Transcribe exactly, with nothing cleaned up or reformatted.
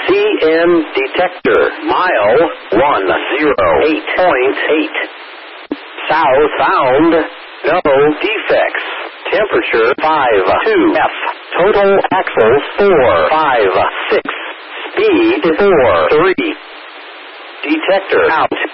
C M detector. Mile one zero eight point eight. South found. No defects. Temperature five two F. Total axles four five six. Speed four three. Detector out.